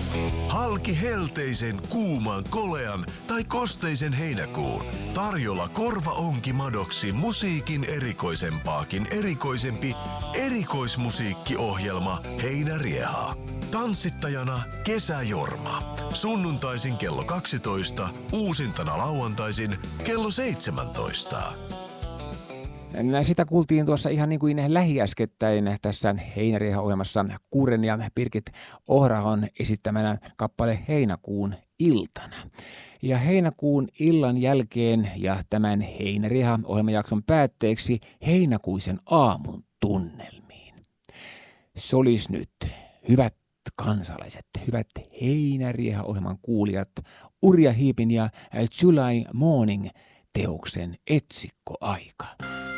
Halki helteisen, kuuman, kolean tai kosteisen heinäkuun. Tarjolla korvaonki madoksi musiikin erikoisempaakin erikoisempi erikoismusiikkiohjelma Heinärieha. Tanssittajana Kesäjorma. Sunnuntaisin kello 12, uusintana lauantaisin kello 17. Sitä kuultiin tuossa ihan niin kuin lähiäskettäin tässä Heinärieha-ohjelmassa Kuren ja Birgit Ohrahon esittämänä kappale Heinäkuun iltana. Ja heinäkuun illan jälkeen ja tämän Heinärieha-ohjelmajakson päätteeksi heinäkuisen aamun tunnelmiin. Se olisi nyt, hyvät kansalaiset, hyvät Heinärieha-ohjelman kuulijat, Urja Hiipin ja July Morning teoksen etsikkoaika.